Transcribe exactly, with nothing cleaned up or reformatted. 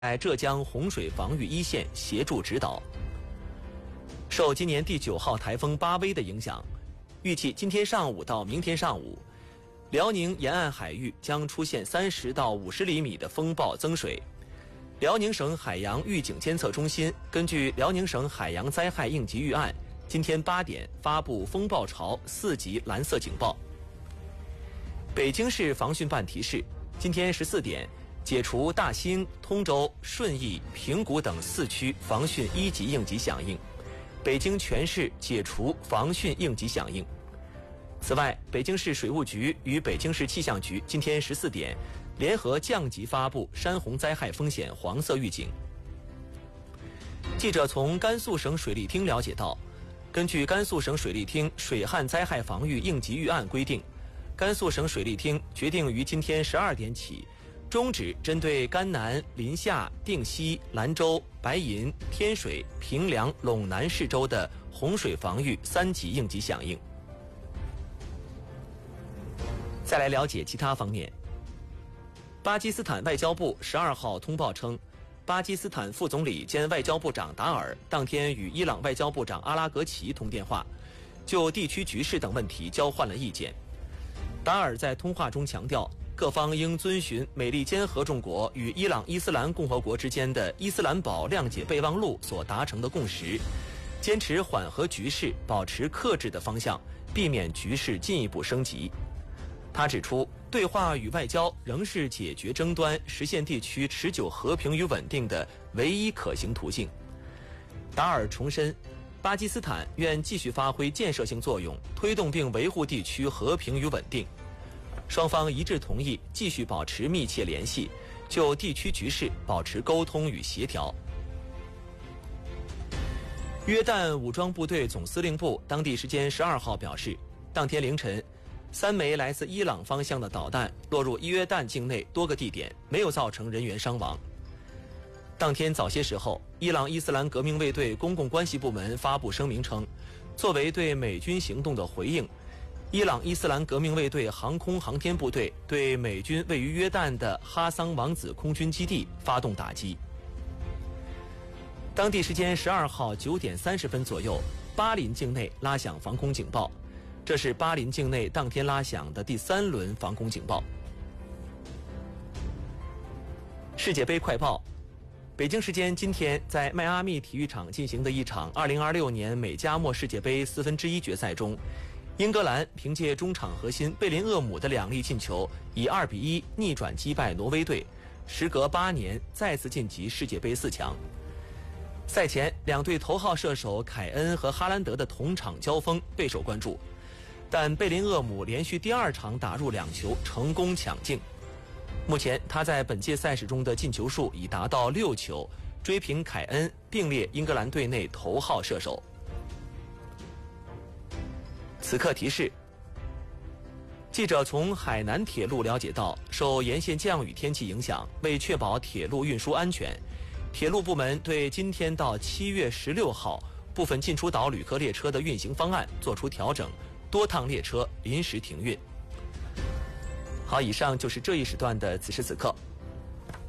在浙江洪水防御一线协助指导。受今年第九号台风巴威的影响，预计今天上午到明天上午，辽宁沿岸海域将出现三十到五十厘米的风暴增水。辽宁省海洋预警监测中心根据辽宁省海洋灾害应急预案，今天八点发布风暴潮四级蓝色警报。北京市防汛办提示，今天十四点解除大兴、通州、顺义、平谷等四区防汛一级应急响应，北京全市解除防汛应急响应。此外，北京市水务局与北京市气象局今天十四点联合降级发布山洪灾害风险黄色预警。记者从甘肃省水利厅了解到，根据甘肃省水利厅水旱灾害防御应急预案规定，甘肃省水利厅决定于今天十二点起终止针对甘南、临夏、定西、兰州、白银、天水、平凉、陇南市州的洪水防御三级应急响应。再来了解其他方面。巴基斯坦外交部十二号通报称，巴基斯坦副总理兼外交部长达尔当天与伊朗外交部长阿拉格齐通电话，就地区局势等问题交换了意见。达尔在通话中强调，各方应遵循美利坚合众国与伊朗伊斯兰共和国之间的伊斯兰堡谅解备忘录所达成的共识，坚持缓和局势、保持克制的方向，避免局势进一步升级。他指出，对话与外交仍是解决争端、实现地区持久和平与稳定的唯一可行途径。达尔重申，巴基斯坦愿继续发挥建设性作用，推动并维护地区和平与稳定。双方一致同意继续保持密切联系，就地区局势保持沟通与协调。约旦武装部队总司令部当地时间十二号表示，当天凌晨，三枚来自伊朗方向的导弹落入约旦境内多个地点，没有造成人员伤亡。当天早些时候，伊朗伊斯兰革命卫队公共关系部门发布声明称，作为对美军行动的回应，伊朗伊斯兰革命卫队航空航天部队对美军位于约旦的哈桑王子空军基地发动打击。当地时间十二号九点三十分左右，巴林境内拉响防空警报，这是巴林境内当天拉响的第三轮防空警报。世界杯快报。北京时间今天，在迈阿密体育场进行的一场二零二六年美加墨世界杯四分之一决赛中，英格兰凭借中场核心贝林厄姆的两粒进球，以二比一逆转击败挪威队，时隔八年再次晋级世界杯四强。赛前，两队头号射手凯恩和哈兰德的同场交锋备受关注，但贝林厄姆连续第二场打入两球，成功抢镜。目前他在本届赛事中的进球数已达到六球，追平凯恩，并列英格兰队内头号射手。此刻提示：记者从海南铁路了解到，受沿线降雨天气影响，为确保铁路运输安全，铁路部门对今天到七月十六号部分进出岛旅客列车的运行方案作出调整，多趟列车临时停运。好，以上就是这一时段的此时此刻。